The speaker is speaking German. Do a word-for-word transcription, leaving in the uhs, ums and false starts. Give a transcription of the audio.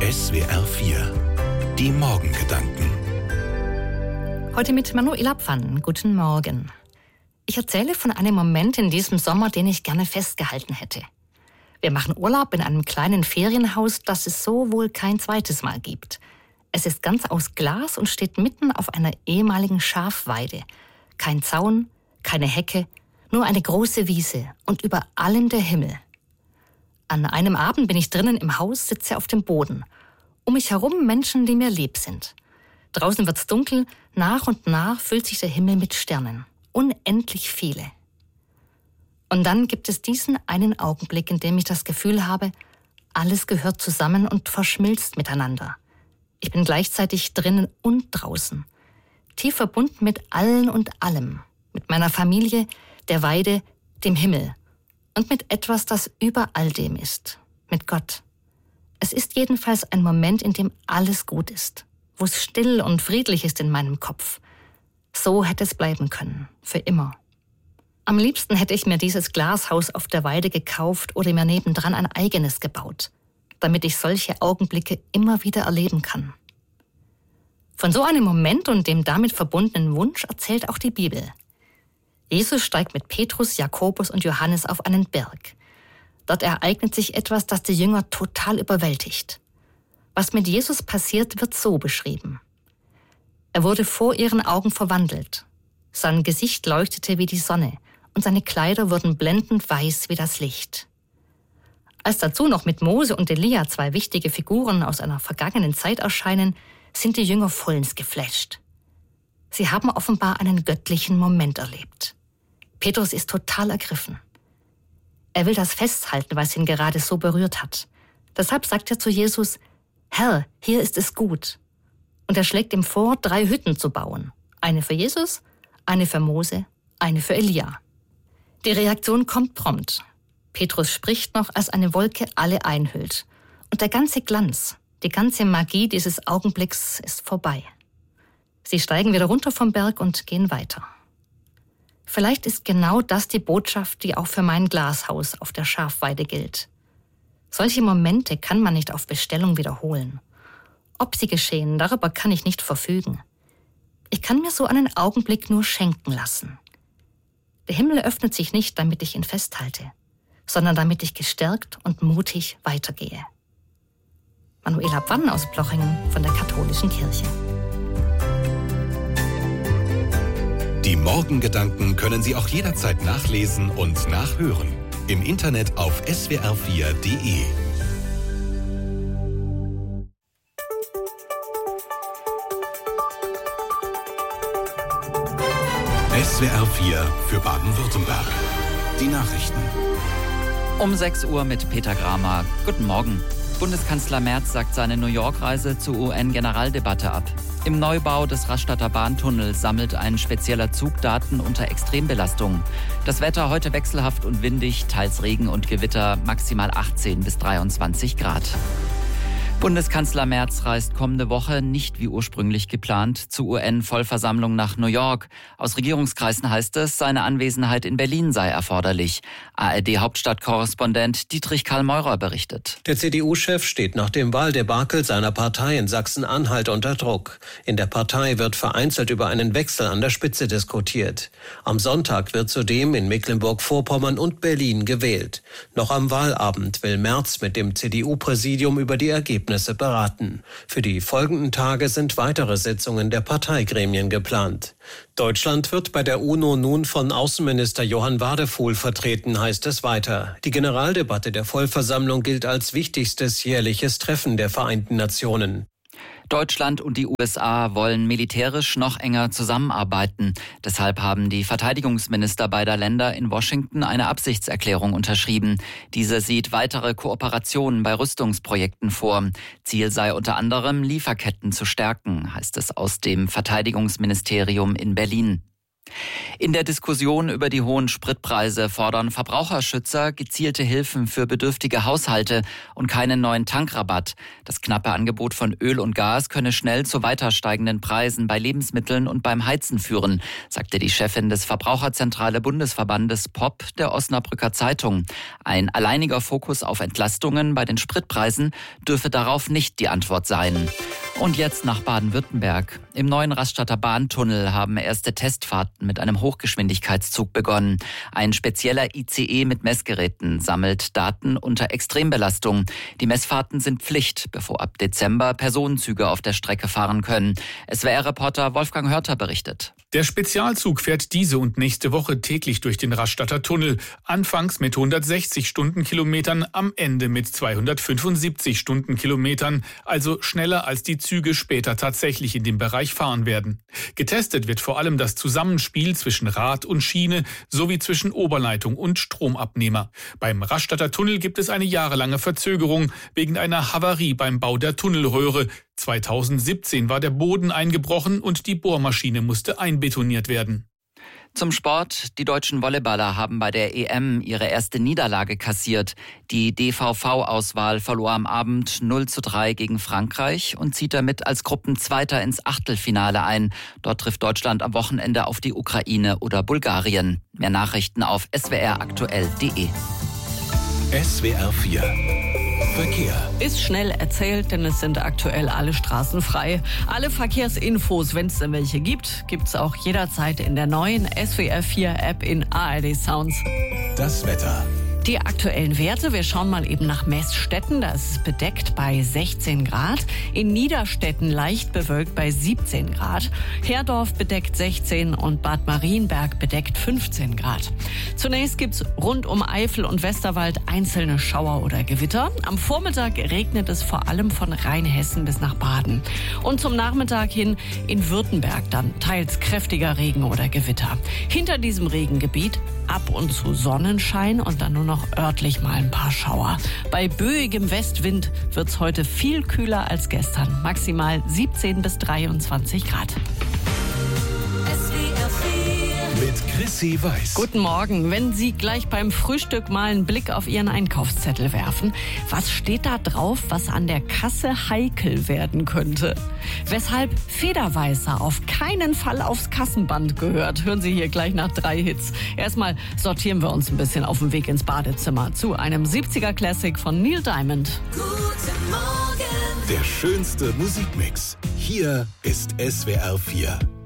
S W R vier. Die Morgengedanken. Heute mit Manuela Pfann. Guten Morgen. Ich erzähle von einem Moment in diesem Sommer, den ich gerne festgehalten hätte. Wir machen Urlaub in einem kleinen Ferienhaus, das es so wohl kein zweites Mal gibt. Es ist ganz aus Glas und steht mitten auf einer ehemaligen Schafweide. Kein Zaun, keine Hecke, nur eine große Wiese und über allem der Himmel. An einem Abend bin ich drinnen im Haus, sitze auf dem Boden. Um mich herum Menschen, die mir lieb sind. Draußen wird's dunkel, nach und nach füllt sich der Himmel mit Sternen. Unendlich viele. Und dann gibt es diesen einen Augenblick, in dem ich das Gefühl habe, alles gehört zusammen und verschmilzt miteinander. Ich bin gleichzeitig drinnen und draußen. Tief verbunden mit allen und allem. Mit meiner Familie, der Weide, dem Himmel. Und mit etwas, das über all dem ist. Mit Gott. Es ist jedenfalls ein Moment, in dem alles gut ist. Wo es still und friedlich ist in meinem Kopf. So hätte es bleiben können. Für immer. Am liebsten hätte ich mir dieses Glashaus auf der Weide gekauft oder mir nebendran ein eigenes gebaut. Damit ich solche Augenblicke immer wieder erleben kann. Von so einem Moment und dem damit verbundenen Wunsch erzählt auch die Bibel. Jesus steigt mit Petrus, Jakobus und Johannes auf einen Berg. Dort ereignet sich etwas, das die Jünger total überwältigt. Was mit Jesus passiert, wird so beschrieben. Er wurde vor ihren Augen verwandelt. Sein Gesicht leuchtete wie die Sonne und seine Kleider wurden blendend weiß wie das Licht. Als dazu noch mit Mose und Elia zwei wichtige Figuren aus einer vergangenen Zeit erscheinen, sind die Jünger vollends geflasht. Sie haben offenbar einen göttlichen Moment erlebt. Petrus ist total ergriffen. Er will das festhalten, was ihn gerade so berührt hat. Deshalb sagt er zu Jesus, Herr, hier ist es gut. Und er schlägt ihm vor, drei Hütten zu bauen. Eine für Jesus, eine für Mose, eine für Elia. Die Reaktion kommt prompt. Petrus spricht noch, als eine Wolke alle einhüllt. Und der ganze Glanz, die ganze Magie dieses Augenblicks ist vorbei. Sie steigen wieder runter vom Berg und gehen weiter. Vielleicht ist genau das die Botschaft, die auch für mein Glashaus auf der Schafweide gilt. Solche Momente kann man nicht auf Bestellung wiederholen. Ob sie geschehen, darüber kann ich nicht verfügen. Ich kann mir so einen Augenblick nur schenken lassen. Der Himmel öffnet sich nicht, damit ich ihn festhalte, sondern damit ich gestärkt und mutig weitergehe. Manuela Pfann aus Plochingen von der Katholischen Kirche. Die Morgengedanken können Sie auch jederzeit nachlesen und nachhören. Im Internet auf S W R vier Punkt de. S W R vier für Baden-Württemberg. Die Nachrichten. Um sechs Uhr mit Peter Gramer. Guten Morgen. Bundeskanzler Merz sagt seine New York-Reise zur U N-Generaldebatte ab. Im Neubau des Rastatter Bahntunnels sammelt ein spezieller Zug Daten unter Extrembelastungen. Das Wetter heute wechselhaft und windig, teils Regen und Gewitter, maximal achtzehn bis dreiundzwanzig Grad. Bundeskanzler Merz reist kommende Woche nicht wie ursprünglich geplant zur U N-Vollversammlung nach New York. Aus Regierungskreisen heißt es, seine Anwesenheit in Berlin sei erforderlich. A R D-Hauptstadtkorrespondent Dietrich Karl Meurer berichtet. Der C D U-Chef steht nach dem Wahldebakel seiner Partei in Sachsen-Anhalt unter Druck. In der Partei wird vereinzelt über einen Wechsel an der Spitze diskutiert. Am Sonntag wird zudem in Mecklenburg-Vorpommern und Berlin gewählt. Noch am Wahlabend will Merz mit dem C D U-Präsidium über die Ergebnisse beraten. Für die folgenden Tage sind weitere Sitzungen der Parteigremien geplant. Deutschland wird bei der UNO nun von Außenminister Johann Wadefuhl vertreten, heißt es weiter. Die Generaldebatte der Vollversammlung gilt als wichtigstes jährliches Treffen der Vereinten Nationen. Deutschland und die U S A wollen militärisch noch enger zusammenarbeiten. Deshalb haben die Verteidigungsminister beider Länder in Washington eine Absichtserklärung unterschrieben. Diese sieht weitere Kooperationen bei Rüstungsprojekten vor. Ziel sei unter anderem, Lieferketten zu stärken, heißt es aus dem Verteidigungsministerium in Berlin. In der Diskussion über die hohen Spritpreise fordern Verbraucherschützer gezielte Hilfen für bedürftige Haushalte und keinen neuen Tankrabatt. Das knappe Angebot von Öl und Gas könne schnell zu weiter steigenden Preisen bei Lebensmitteln und beim Heizen führen, sagte die Chefin des Verbraucherzentrale Bundesverbandes P O P der Osnabrücker Zeitung. Ein alleiniger Fokus auf Entlastungen bei den Spritpreisen dürfe darauf nicht die Antwort sein. Und jetzt nach Baden-Württemberg. Im neuen Rastatter Bahntunnel haben erste Testfahrten mit einem Hochgeschwindigkeitszug begonnen. Ein spezieller I C E mit Messgeräten sammelt Daten unter Extrembelastung. Die Messfahrten sind Pflicht, bevor ab Dezember Personenzüge auf der Strecke fahren können. S W R-Reporter Wolfgang Hörter berichtet. Der Spezialzug fährt diese und nächste Woche täglich durch den Rastatter Tunnel. Anfangs mit hundertsechzig Stundenkilometern, am Ende mit zweihundertfünfundsiebzig Stundenkilometern. Also schneller als die Züge später tatsächlich in dem Bereich fahren werden. Getestet wird vor allem das Zusammenspiel zwischen Rad und Schiene sowie zwischen Oberleitung und Stromabnehmer. Beim Rastatter Tunnel gibt es eine jahrelange Verzögerung wegen einer Havarie beim Bau der Tunnelröhre. zweitausendsiebzehn war der Boden eingebrochen und die Bohrmaschine musste einbetoniert werden. Zum Sport. Die deutschen Volleyballer haben bei der E M ihre erste Niederlage kassiert. Die D V V-Auswahl verlor am Abend null zu drei gegen Frankreich und zieht damit als Gruppenzweiter ins Achtelfinale ein. Dort trifft Deutschland am Wochenende auf die Ukraine oder Bulgarien. Mehr Nachrichten auf s w r aktuell punkt d e. S W R vier Verkehr. Ist schnell erzählt, denn es sind aktuell alle Straßen frei. Alle Verkehrsinfos, wenn es denn welche gibt, gibt es auch jederzeit in der neuen S W R vier App in A R D Sounds. Das Wetter. Die aktuellen Werte, wir schauen mal eben nach Messstätten, da ist es bedeckt bei sechzehn Grad, in Niederstetten leicht bewölkt bei siebzehn Grad, Herdorf bedeckt sechzehn und Bad Marienberg bedeckt fünfzehn Grad. Zunächst gibt's rund um Eifel und Westerwald einzelne Schauer oder Gewitter. Am Vormittag regnet es vor allem von Rheinhessen bis nach Baden. Und zum Nachmittag hin in Württemberg dann teils kräftiger Regen oder Gewitter. Hinter diesem Regengebiet ab und zu Sonnenschein und dann nur noch noch örtlich mal ein paar Schauer. Bei böigem Westwind wird es heute viel kühler als gestern. Maximal siebzehn bis dreiundzwanzig Grad. Mit Chrissy Weiß. Guten Morgen. Wenn Sie gleich beim Frühstück mal einen Blick auf Ihren Einkaufszettel werfen, was steht da drauf, was an der Kasse heikel werden könnte? Weshalb Federweißer auf keinen Fall aufs Kassenband gehört, hören Sie hier gleich nach drei Hits. Erstmal sortieren wir uns ein bisschen auf dem Weg ins Badezimmer zu einem siebziger Classic von Neil Diamond. Guten Morgen. Der schönste Musikmix. Hier ist S W R vier.